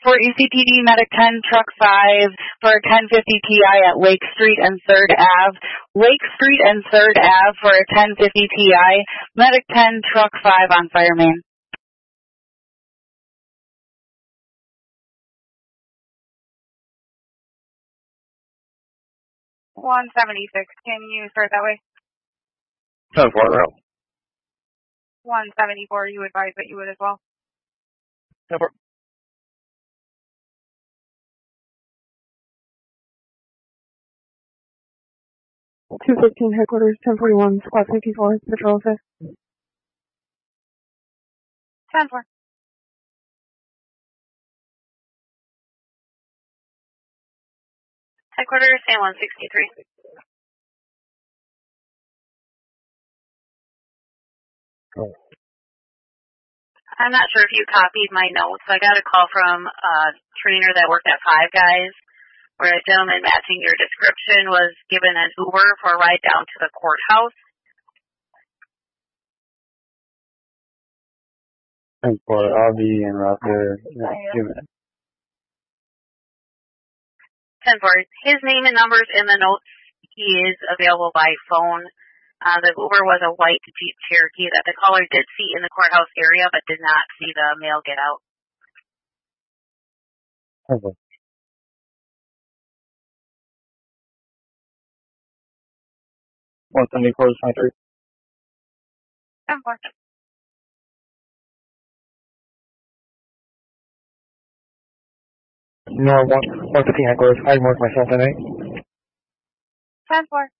for ECPD Medic 10 Truck 5 for a 1050 TI at Lake Street and 3rd Ave. Lake Street and 3rd Ave for a 1050 TI. Medic 10 Truck 5 on fire main. 176, can you start that way? 10-4 route. 174, you advise that you would as well? 10-4. .215 headquarters, 1041, squad 54, patrol 5th. 10-4. Headquarters, San 163. Oh. I'm not sure if you copied my notes. I got a call from a trainer that worked at Five Guys, where a gentleman matching your description was given an Uber for a ride down to the courthouse. 10-4, I'll be en route there in a few minutes. 10-4, his name and numbers in the notes. He is available by phone. The Uber was a white Jeep Cherokee that the caller did see in the courthouse area, but did not see the male get out. 10-4. .174 is 23. 10-4. No, 115 headquarters. I marked myself in 8. 10-4.